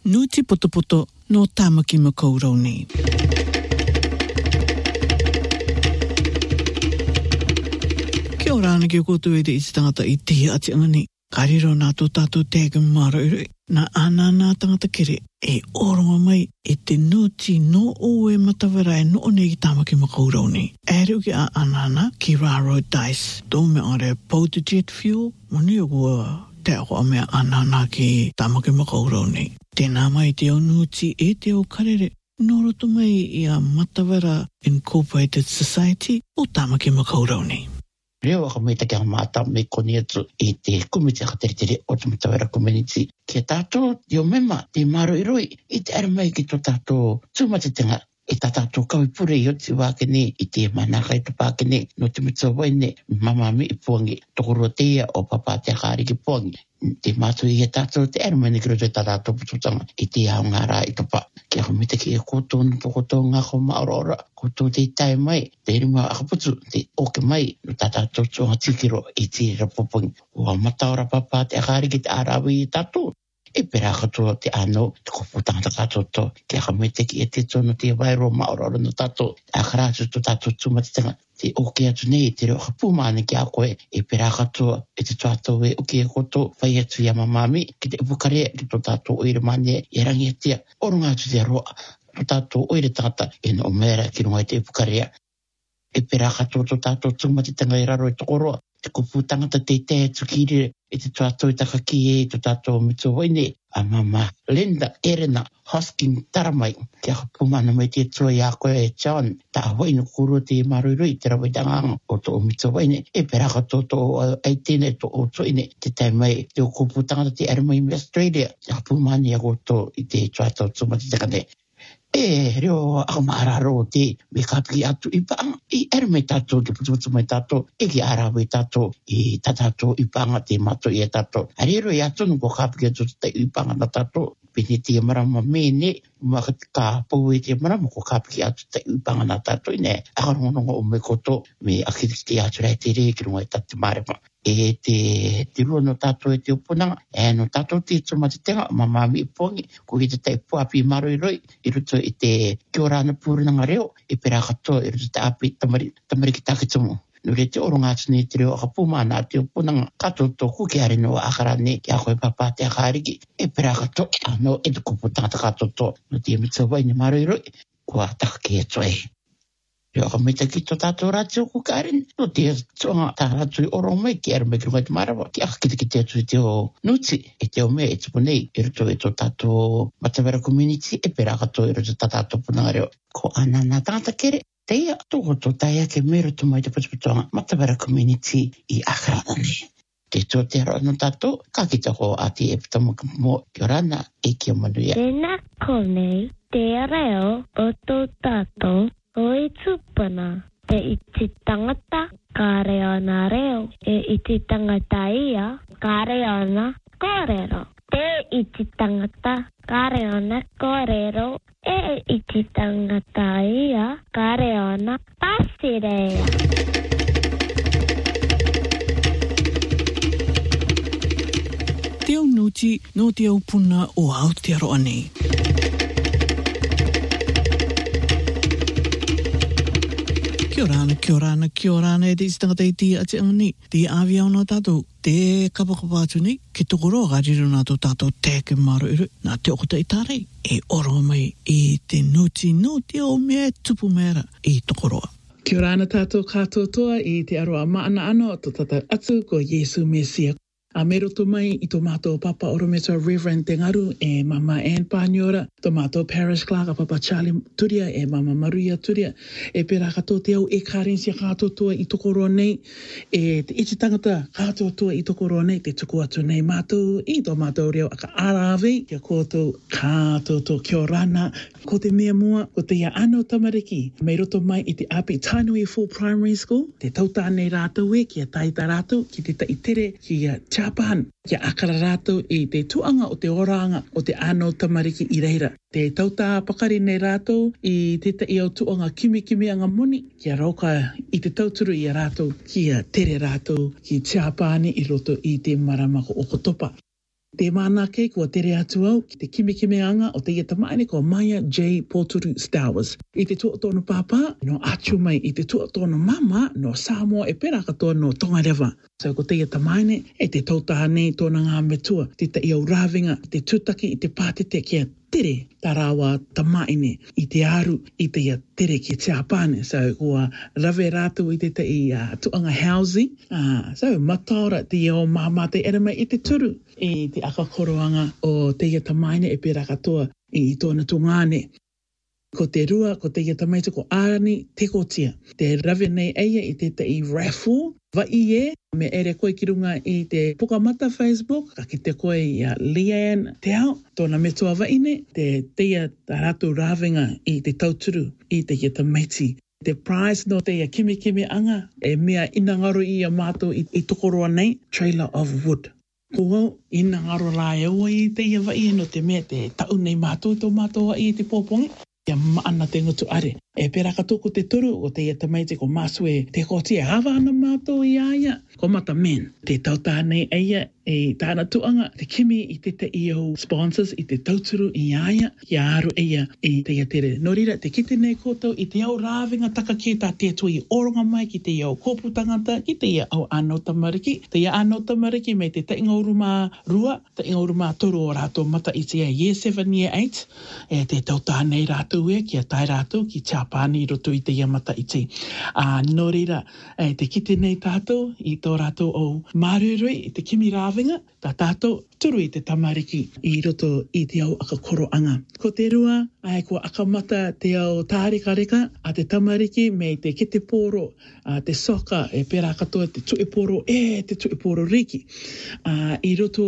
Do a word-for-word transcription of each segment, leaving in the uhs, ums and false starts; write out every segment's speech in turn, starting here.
Nuti poto poto no tamaki makaurau nei. Kia ora ana ki koutou e te isi tangata i te ati angani. Kariro nā tō tātou tēga mara uru. Nā ana nā tangata kere e oronga mai e te nuti no o e matawara e no nei ki tamaki makaurau nei. E reo ki a anana ki Raro Dice. Tō me are Powder Jet Fuel. Moni o kua te ako mea anana ki tamaki makaurau nei. Tēnā mai te o nuti e te o karere. Noroto mai i a Matawara Incorporated Society o tamaki makaurau nei. Reo ako mai take ang mata me koni atu i te kumiti aka tere tere o te Matawara community. Kia tātou, te o mema, te maro i roi, i te ara mai ki tō tātou tūmatetenga. E tā tātou kawipure i o te wākene, i te manaka i te pākene, no te mitawaine, mamami i puangi, tokoro teia o papa te akari ki puangi. Te mātou i e tātou te ara mai ni kiro te tā tātou pututanga, i te ao ngā rā i topa. Kia komita ki e koutou ni pokotou ngā ko maorora, koutou te tai mai, te rima akaputu, te oke mai, no tā tātou tōnga tikiro i te rapopongi. Ua mataora papa te akari ki te arawi i tātou. E pera katoa te ano, te koputanga tātou to, kia kamete ki e te tono te wairo maororo no tātou, a karatu to tātou tūmatitanga, te oke atu nei, te reo kapumane ki a koe, e pera katoa, e te tātou e oke e koto, whai atu i a mamami, ki te upukarea, ki to tātou oire mane, e rangi atia, oronga atu te roa, to tātou oire tangata, e no mera ki runga i te upukarea. E pera katoa to tātou tūmatitanga i raro i tokoroa, te kupu tangata te te tukiri e te tātou i takaki e te tātou mito waine a mama Linda Erena Hoskin Taramai kia kapumana mai te tua i a koe e John ta waino kuro te marurui te rawaitanga o to o mito waine e peraka to to eighteen to o toine te tai mai te o kupu tangata te aramai me Australia te kapumani a koto i te tātou tumati takane. E reo ako maararo te me kapiki atu i panga i ermei tātou te putuputu mai tātou e ki arawe tātou i tātou i panga te mato i e tātou. A rero i atu nuko kapiki atu te i panga na tātou pini te marama mene maka ka pou e te marama ko kapiki atu te i panga na tātou i ne akarongonongo o me koto me akiri te atu rei te re ki runga i tate marama. E te te rua no tātou e te upunanga, e no tātou te tūmatitenga, mamami i pongi, ko i te te puapi maro i roi, i ruto i te kiorana pūrunanga reo, i pera katoa, i ruto te api tamari, tamari ki takitumu. Nure te oronga atu nei te reo akapumana te upunanga, kato to kuki are no akarane, ki a koe papa te akariki, e pera katoa, ano e te kupu tangata kato to, no te mitawai ni maro i roi, kua takake e toe. Reo ka mita ki to tātou rātio ku kāren, no te tonga tā rātui oro mai ki arame ki rungai te marawa, ki aka kita ki te atu te o nuti, e te o mea e tupu nei, i ruto e to tātou Matawara community, e pera kato i ruto tā tātou punanga reo. Ko ana nā tangata kere, teia toko to taia ke mero tu mai te putuputonga Matawara community i akarane. Te tō te aroa no tātou, ka kita ko ati e putamuka mo ki orana e ki o manuia. Tēnā konei, te reo o tō tātou, o i tūpana, te iti tangata, ka reo na reo, e iti tangata ia, ka reo na kōrero. Te iti tangata, ka reo na kōrero, e iti tangata ia, ka reo na pasirea. Te au nuti no te au puna o Aotearoa nei. Kia orana, kia orana, kia orana e te istangata i tia ati angani. Te awi au no tātou, te kapakapa atu nei, ke tokoro gariro nā tō tātou tēke maro iru, nā te okota i tārei, e oronga mai i te nuti no te o mea tupu mera i tokoroa. Kia orana tātou kātou toa i te aroa maana ano tō tata atu ko Yesu Mesia. A mero to mai i tō mātou papa orometa Reverend Tengaru e mama Anne Paniora, tō mātou Parish Clerk a papa Charlie Turia e mama Maria Turia, e pera kato te au e kārensia kātou toa i tokoroa nei, e te iti tangata kātou toa i tokoroa nei, te tuku atu nei mātou i tō mātou reo aka arawe, kia koutou kātou tō kia orana, ko te mea mua, ko te ia ano tamariki, mei roto mai i te api Tainui Full Primary School, te tautāne rātou e, kia taita rātou, ki te taitere, kia Japan, kia akara rātou i te tuanga o te oranga o te ano tamariki i reira. Te tautā pakari nei rātou i te ta i au tuanga kimi kimi anga moni, kia rauka i te tauturu i a rātou, kia tere rātou ki Japani i roto i te maramako o kotopa. Te mana ke kua tere atu au ki te kimi kimi anga o te ia tamaine ko Maya J. Porturu Stowers. I te tua tono papa no atu mai i te tua tono mama no Samoa e pera katoa no Tongarewa. So ko te ia tamaine e te tautaha nei tōna ngā metua, te te iau rāwinga, te tūtaki i te pātete kia tere tā rāwa tamaine i te aru i te ia tere ki te apane. So kua rawe rātu i te te i uh, tuanga housing. Uh, so mataora te iau māma te ere mai i te turu i te akakoroanga o te ia tamaine e pera katoa i tōna tungane. Ko te rua, ko te ia tamaita ko ārani te kotia. Te rawe nei eia i te te i raffle, wa i e, me ere koe ki runga i te pukamata Facebook, ka ki te koe i uh, Leanne te au, tōna me toa waine, te te ia tā rātu rāwenga i te tauturu i te ia tamaiti. Te prize no te ia kimi kimi anga, e mea inangaro i a mātou i, i tokoroa nei, Trailer of Wood. Ko au, ina ngaro la e ua i te ia wai no te mea te tau nei mātou, tō mātou i te pōpongi. Ia maana te ngutu are. E pera katoko te toru o te ia tamaite ko masue te kotia hawa ana mātou i aia. Ko mata men. Te tautā nei eia e tāna tuanga. Te kimi i te te iau sponsors i te tauturu i aia. Ia aru eia i te ia tere. No rira, te kite nei koutou i te iau rāwinga taka ki tā te tui oronga mai ki te iau kōpu tangata ki te ia au anō tamariki. Te ia anō tamariki me te te ingauru mā rua, te ingauru mā toru o rātou mata i te ia year seven, year eight. E te tautā nei rātou e kia tai rātou ki te apani roto i te iamata i te. Uh, no reira, e, te kite nei tātou i tō rātou o mārurui i te kimi rāwinga, tā tātou turu i te tamariki i roto i te au akakoroanga. Ko te rua, ai kua akamata te au tārika reka a te tamariki me te kite pōro, uh, te soka e pera katoa te tui pōro e te tui pōro riki. Uh, I roto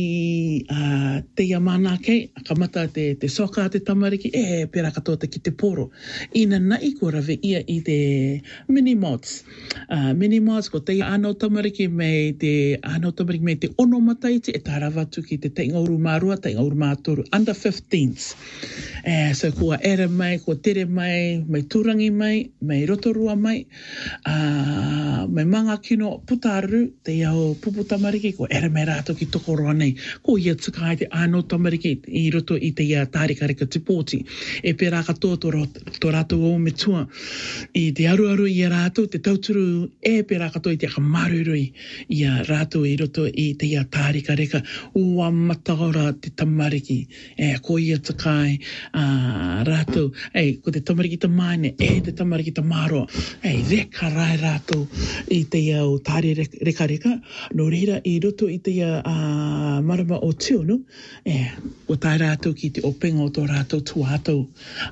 i uh, te iamana kei, akamata te, te soka a te tamariki e pera katoa te kite pōro. Ina nai kua rawe ia i te mini mods. Uh, mini mods ko te anō tamariki me te anō tamariki me te ono mataiti e tā rawa tuki te te ingauru mārua, te ingauru mātoru, under fifteens. Eh, so kua ere mai, kua tere mai, mai turangi mai, mai rotorua mai, uh, mai manga kino putaru, te iau pupu tamariki, kua ere mai rātou ki tokoroa nei. Ko ia tukai te anō tamariki i roto i te ia tārikarika tipoti. E pērā katoa tō rātou o me tua. I te aru aru i a rātou, te tauturu e pērā katoa i te akamarurui i a rātou i roto i te ia tārikarika. Ua mataora te tamariki, e ko ia takai uh, rātou, e ko te tamariki ta maine, e te tamariki ta maro, e reka rai rātou i te iau tāri reka reka, no reira i roto i te ia uh, marama o tionu, e o tai rātou ki te openga o tō rātou tuātou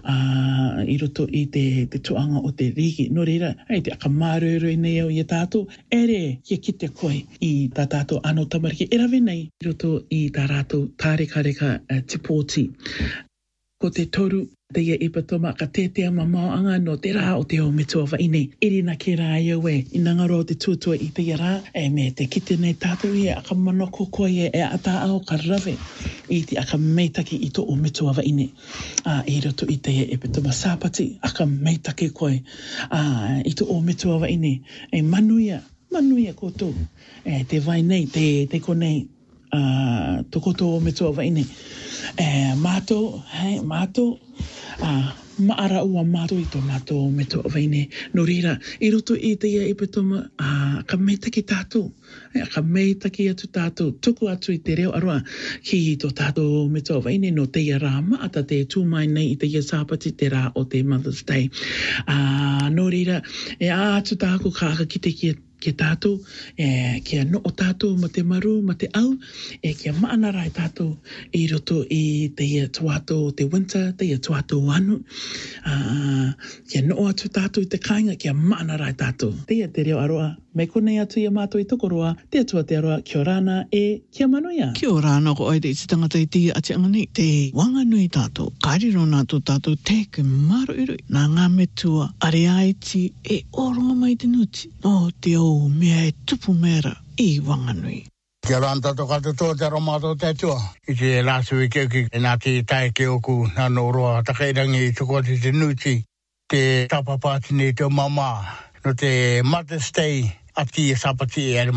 uh, i roto i te, te tuanga o te rigi, no reira, e te akamarurui nei au i a tātou, ere kia ki te koe i tā tātou anō tamariki, e rawe nei i roto i tā rātou tāreka reka uh, tipoti. Ko te toru, te ia ipatoma, ka tētea mamauanga no te rā o te o me tua waine. Irina ke rā iau e, i ngaro o te tūtua i te rā, e me te kite nei tātou i aka manoko koe e, e ata au ka rawe i te aka meitaki i to o me tua waine. Uh, I roto i te ia ipatoma sāpati, aka meitaki koe uh, i to o me tua waine. E manuia, manuia koutou. E te vai nei, te, te ko nei, uh, to koutou o me tua waine. E mātou, hei, mātou, uh, maara ua mātou i tō mātou me tō waine. No rira, i roto i te ia i petoma, uh, ka meitaki tātou, e, ka meitaki atu tātou, tuku atu i te reo arua ki tō tātou me tō waine no te ia rā maata te tūmai nei i te ia sāpati te rā o te Mother's Day. Uh, no rira, e ātu tāku ka aka ki te kia ke tātou, e, kia no o tātou ma te maru, ma te au, e kia maana rai tātou i roto i te ia tuato te winter, te ia tuato anu, uh, kia no atu tātou i te kāinga, kia maana rai tātou. Te ia te reo aroa, me konei atu i a mātou i tokoroa, te atua te aroa, kia rāna e kia manuia. Kia rāna ko aere i te tangata i tia ati angani, te wanganui tātou, kairiro nātou tātou te ke maro irui, nā ngā metua, are aiti e oronga mai te nuti, o te o mea e tupu mera i wanganui. Kia ranta to kato tō te aromato te tua. I te lāsu i keuki e nā te tae ke oku nā no roa takairangi i tuko te te nuti te tapapātini te mama no te Mother's Day ati e sapati e